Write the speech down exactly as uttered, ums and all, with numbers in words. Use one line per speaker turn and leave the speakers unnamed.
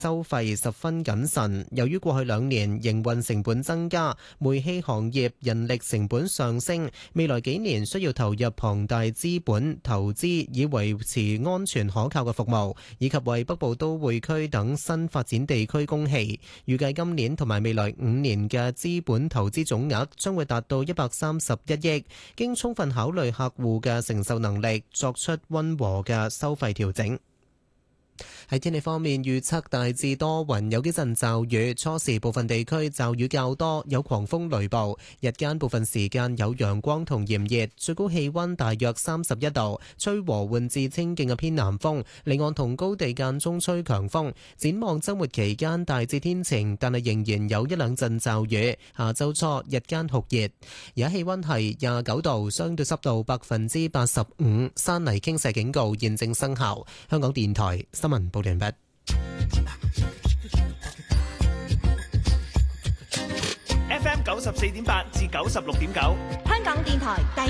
收費十分謹慎，由於過去兩年營運成本增加，煤氣行業人力成本上升，未來幾年需要投入龐大資本投資以維持安全可靠嘅服務，以及為北部都會區等新發展地區供氣。預計今年同埋未來五年嘅資本投資總額將會達到一百三十一億，經充分考慮客戶嘅承受能力，作出溫和嘅收費調整。喺天氣方面，預測大致多雲，有幾陣驟雨，初時部分地區驟雨較多，有狂風雷暴。日間部分時間有陽光同炎熱，最高氣溫大約三十一度，吹和緩至清勁嘅偏南風，離岸同高地間中吹強風。展望周末期間大致天晴，但係仍然有一兩陣驟雨。下周初日間酷熱，而家氣溫係廿九度，相對濕度百分之八十五，山泥傾瀉警告現正生效。香港電台新聞報道完畢。
F M 九十四點八至九十六點九，
香港電台第